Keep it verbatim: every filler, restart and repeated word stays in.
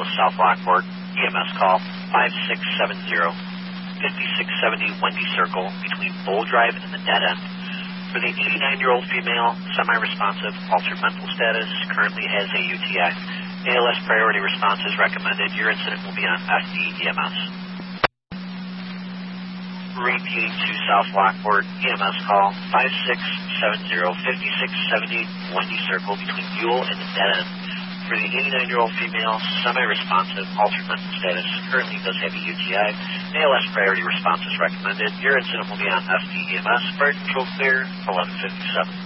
South Lockport, E M S call five six seven zero, five six seven zero Wendy Circle between Bull Drive and the dead end. For the eighty-nine-year-old female, semi-responsive, altered mental status, currently has a U T I. A L S priority response is recommended. Your incident will be on F D E M S. Repeating to South Lockport, E M S call five six seven zero, five six seven zero Wendy Circle between Buell and the dead end. For the eighty-nine-year-old female, semi-responsive, altered mental status, currently does have a U T I. A L S priority response is recommended. Your incident will be on F D E M S. Fire control clear, eleven fifty-seven.